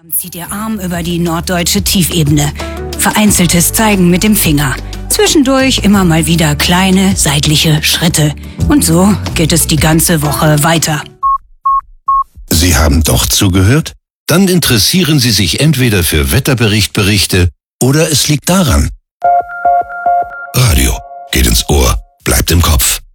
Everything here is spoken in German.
Zieht Ihr Arm über die norddeutsche Tiefebene. Vereinzeltes Zeigen mit dem Finger. Zwischendurch immer mal wieder kleine seitliche Schritte. Und so geht es die ganze Woche weiter. Sie haben doch zugehört? Dann interessieren Sie sich entweder für Wetterberichte oder es liegt daran. Radio geht ins Ohr, bleibt im Kopf.